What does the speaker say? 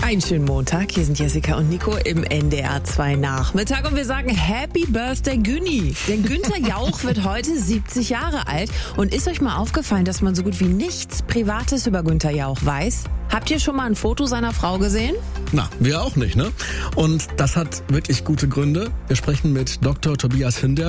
Einen schönen Montag, hier sind Jessica und Nico im NDR 2 Nachmittag und wir sagen Happy Birthday Günni. Denn Günther Jauch wird heute 70 Jahre alt und ist euch mal aufgefallen, dass man so gut wie nichts Privates über Günther Jauch weiß? Habt ihr schon mal ein Foto seiner Frau gesehen? Na, wir auch nicht, ne? Und das hat wirklich gute Gründe. Wir sprechen mit Dr. Tobias Hinder.